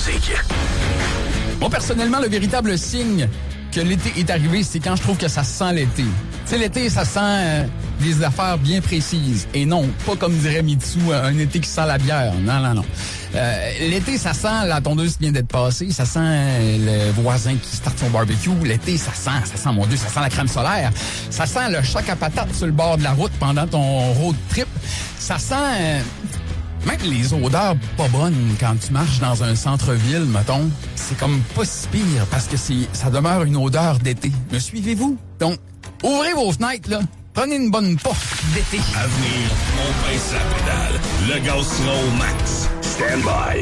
musique. Moi, personnellement, le véritable signe que l'été est arrivé, c'est quand je trouve que ça sent l'été. Tu sais, l'été, ça sent des affaires bien précises. Et non, pas comme dirait Mitsu, un été qui sent la bière. Non, non, non. L'été, ça sent la tondeuse qui vient d'être passée. Ça sent le voisin qui starte son barbecue. L'été, ça sent, mon Dieu, ça sent la crème solaire. Ça sent le choc à patate sur le bord de la route pendant ton road trip. Ça sent... même les odeurs pas bonnes quand tu marches dans un centre-ville, mettons, c'est comme pas si pire parce que ça demeure une odeur d'été. Me suivez-vous? Donc, ouvrez vos fenêtres, là. Prenez une bonne puff d'été. À venir, on baisse la pédale. Le gaz sera au max. Stand by.